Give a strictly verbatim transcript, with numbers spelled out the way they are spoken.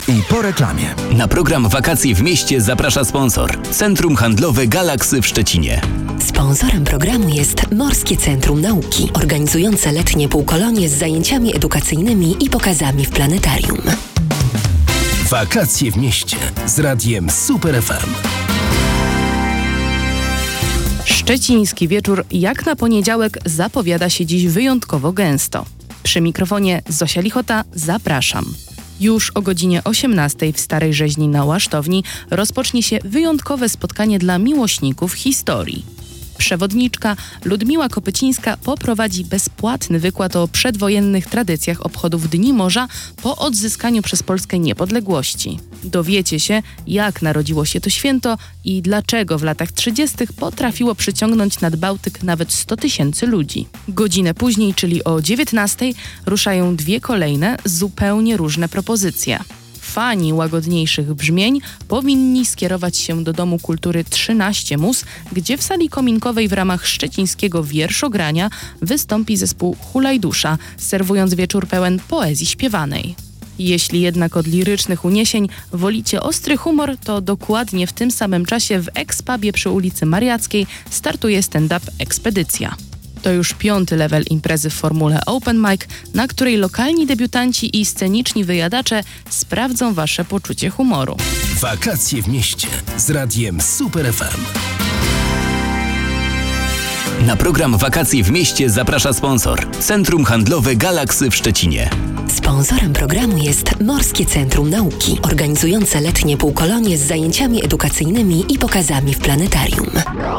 I po reklamie. Na program Wakacje w mieście zaprasza sponsor. Centrum Handlowe Galaxy w Szczecinie. Sponsorem programu jest Morskie Centrum Nauki, organizujące letnie półkolonie z zajęciami edukacyjnymi i pokazami w planetarium. Wakacje w mieście z radiem Super F M. Szczeciński wieczór jak na poniedziałek zapowiada się dziś wyjątkowo gęsto. Przy mikrofonie Zosia Lichota, zapraszam. Już o godzinie osiemnastej w Starej Rzeźni na Łasztowni rozpocznie się wyjątkowe spotkanie dla miłośników historii. Przewodniczka Ludmiła Kopycińska poprowadzi bezpłatny wykład o przedwojennych tradycjach obchodów Dni Morza po odzyskaniu przez Polskę niepodległości. Dowiecie się, jak narodziło się to święto i dlaczego w latach trzydziestych potrafiło przyciągnąć nad Bałtyk nawet sto tysięcy ludzi. Godzinę później, czyli o dziewiętnastej, ruszają dwie kolejne, zupełnie różne propozycje. Fani łagodniejszych brzmień powinni skierować się do Domu Kultury trzynaście Mus, gdzie w sali kominkowej w ramach szczecińskiego wierszogrania wystąpi zespół Hulajdusza, serwując wieczór pełen poezji śpiewanej. Jeśli jednak od lirycznych uniesień wolicie ostry humor, to dokładnie w tym samym czasie w Ex-Pubie przy ulicy Mariackiej startuje stand-up Ekspedycja. To już piąty level imprezy w formule Open Mic, na której lokalni debiutanci i sceniczni wyjadacze sprawdzą wasze poczucie humoru. Wakacje w mieście z radiem Super F M. Na program Wakacje w mieście zaprasza sponsor. Centrum Handlowe Galaxy w Szczecinie. Sponsorem programu jest Morskie Centrum Nauki, organizujące letnie półkolonie z zajęciami edukacyjnymi i pokazami w planetarium.